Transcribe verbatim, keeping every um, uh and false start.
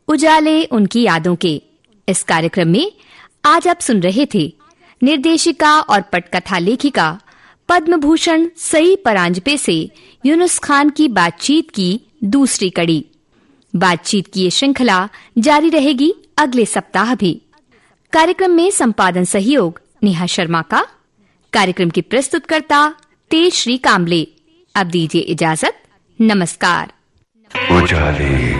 उजाले उनकी यादों के। इस कार्यक्रम में आज आप सुन रहे थे निर्देशिका और पटकथा लेखिका पद्म भूषण सई परांजपे से यूनुस खान की बातचीत की दूसरी कड़ी। बातचीत की ये श्रृंखला जारी रहेगी अगले सप्ताह भी। कार्यक्रम में संपादन सहयोग नेहा शर्मा का। कार्यक्रम की प्रस्तुतकर्ता तेज श्री कामले। अब दीजिए इजाजत। नमस्कार। उजाले